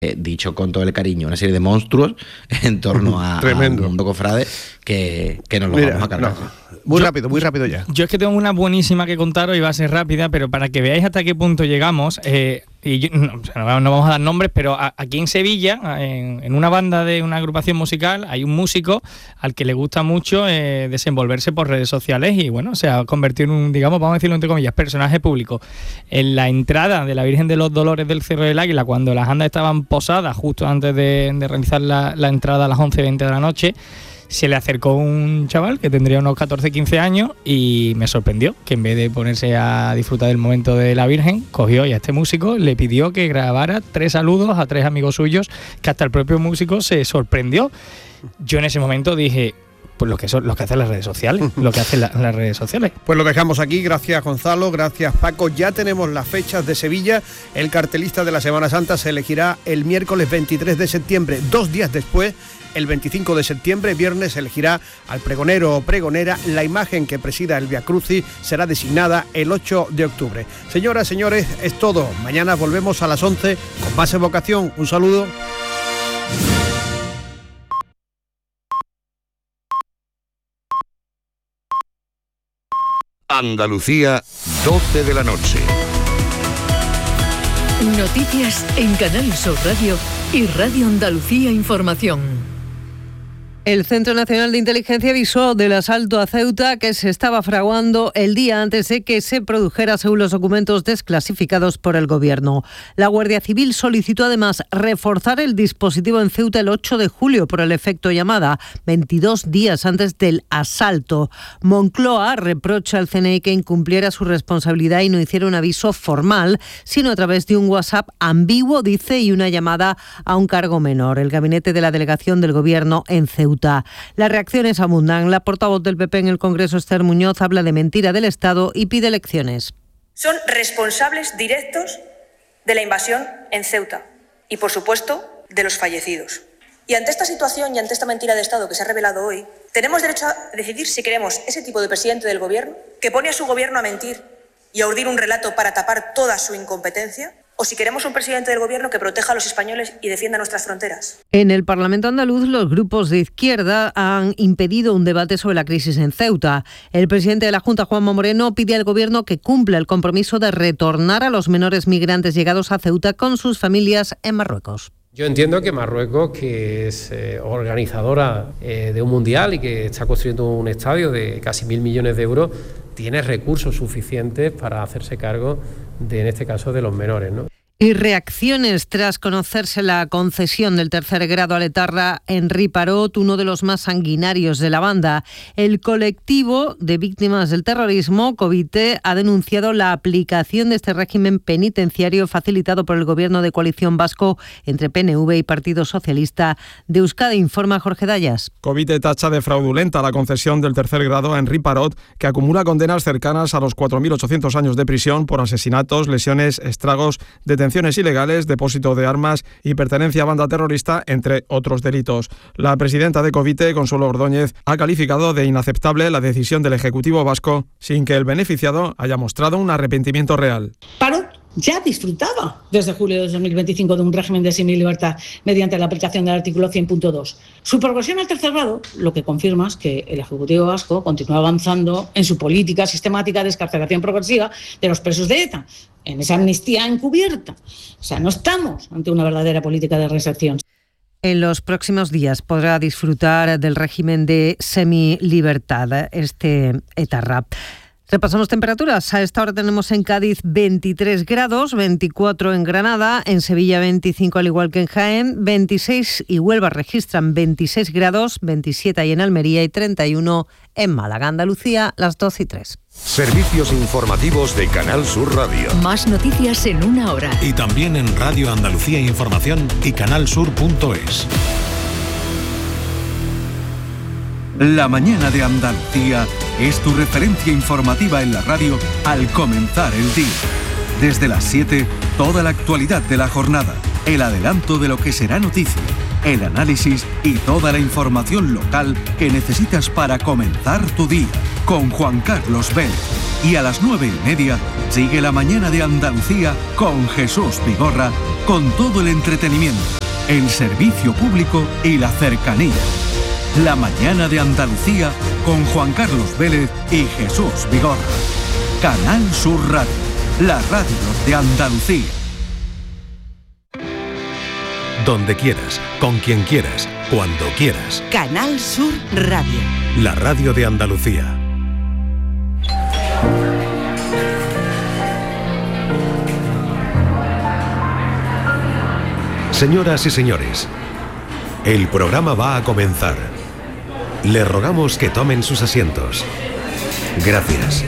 dicho con todo el cariño, una serie de monstruos en torno al mundo cofrade que nos lo vamos a cargar. Muy rápido ya. Yo es que tengo una buenísima que contaros y va a ser rápida, pero para que veáis hasta qué punto llegamos, no vamos a dar nombres, pero aquí en Sevilla, en una banda de una agrupación musical, hay un músico al que le gusta mucho desenvolverse por redes sociales y bueno, se ha convertido en un, digamos, vamos a decirlo entre comillas, personaje público. En la entrada de la Virgen de los Dolores del Cerro del Águila, cuando las andas estaban posadas justo antes de realizar la entrada a las 11:20 de la noche, se le acercó un chaval que tendría unos 14-15 años y me sorprendió que en vez de ponerse a disfrutar del momento de la Virgen, cogió y a este músico le pidió que grabara 3 saludos a 3 amigos suyos, que hasta el propio músico se sorprendió. Yo en ese momento dije, pues lo que hacen las redes sociales, las redes sociales. Pues lo dejamos aquí, gracias Gonzalo, gracias Paco. Ya tenemos las fechas de Sevilla. El cartelista de la Semana Santa se elegirá el miércoles 23 de septiembre, 2 días después. El 25 de septiembre, viernes, se elegirá al pregonero o pregonera. La imagen que presida el Vía Crucis será designada el 8 de octubre. Señoras, señores, es todo. Mañana volvemos a las 11 con más evocación. Un saludo. Andalucía, 12 de la noche. Noticias en Canal Sur Radio y Radio Andalucía Información. El Centro Nacional de Inteligencia avisó del asalto a Ceuta que se estaba fraguando el día antes de que se produjera, según los documentos desclasificados por el Gobierno. La Guardia Civil solicitó además reforzar el dispositivo en Ceuta el 8 de julio por el efecto llamada, 22 días antes del asalto. Moncloa reprocha al CNI que incumpliera su responsabilidad y no hiciera un aviso formal, sino a través de un WhatsApp ambiguo, dice, y una llamada a un cargo menor. El gabinete de la delegación del Gobierno en Ceuta. Las reacciones abundan. La portavoz del PP en el Congreso, Esther Muñoz, habla de mentira del Estado y pide elecciones. Son responsables directos de la invasión en Ceuta y, por supuesto, de los fallecidos. Y ante esta situación y ante esta mentira de Estado que se ha revelado hoy, tenemos derecho a decidir si queremos ese tipo de presidente del Gobierno que pone a su Gobierno a mentir y a urdir un relato para tapar toda su incompetencia, o si queremos un presidente del Gobierno que proteja a los españoles y defienda nuestras fronteras. En el Parlamento andaluz, los grupos de izquierda han impedido un debate sobre la crisis en Ceuta. El presidente de la Junta, Juanma Moreno, pide al Gobierno que cumpla el compromiso de retornar a los menores migrantes llegados a Ceuta con sus familias en Marruecos. Yo entiendo que Marruecos, que es organizadora de un mundial y que está construyendo un estadio de casi 1.000 millones de euros, tiene recursos suficientes para hacerse cargo de, en este caso, de los menores, ¿no? Y reacciones tras conocerse la concesión del 3er grado a l'Etarra en Riparot, uno de los más sanguinarios de la banda. El colectivo de víctimas del terrorismo, Covite, ha denunciado la aplicación de este régimen penitenciario facilitado por el Gobierno de coalición vasco entre PNV y Partido Socialista de Euskadi, informa Jorge Dayas. Covite tacha de fraudulenta la concesión del 3er grado a Henri Parot, que acumula condenas cercanas a los 4.800 años de prisión por asesinatos, lesiones, estragos, detenciones ilegales, depósito de armas y pertenencia a banda terrorista, entre otros delitos. La presidenta de Covite, Consuelo Ordóñez, ha calificado de inaceptable la decisión del Ejecutivo vasco sin que el beneficiado haya mostrado un arrepentimiento real. Parot ya disfrutaba desde julio de 2025 de un régimen de semilibertad mediante la aplicación del artículo 100.2. Su progresión al 3er grado lo que confirma es que el Ejecutivo vasco continúa avanzando en su política sistemática de excarcelación progresiva de los presos de ETA, en esa amnistía encubierta. O sea, no estamos ante una verdadera política de reinserción. En los próximos días podrá disfrutar del régimen de semilibertad este etarra. Repasamos temperaturas. A esta hora tenemos en Cádiz 23 grados, 24 en Granada, en Sevilla 25 al igual que en Jaén, 26 y Huelva registran 26 grados, 27 ahí en Almería y 31 en Málaga. Andalucía, las 12:03. Servicios informativos de Canal Sur Radio. Más noticias en una hora. Y también en Radio Andalucía Información y canalsur.es. La mañana de Andalucía es tu referencia informativa en la radio al comenzar el día. Desde las 7, toda la actualidad de la jornada, el adelanto de lo que será noticia, el análisis y toda la información local que necesitas para comenzar tu día. con Juan Carlos Vélez. Y a las 9:30 sigue La Mañana de Andalucía con Jesús Vigorra, con todo el entretenimiento, el servicio público y la cercanía. La Mañana de Andalucía con Juan Carlos Vélez y Jesús Vigorra. Canal Sur Radio, la radio de Andalucía. Donde quieras, con quien quieras, cuando quieras. Canal Sur Radio. La radio de Andalucía. Señoras y señores, el programa va a comenzar. Les rogamos que tomen sus asientos. Gracias.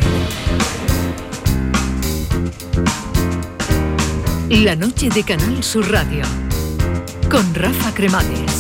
La noche de Canal Sur Radio con Rafa Cremades.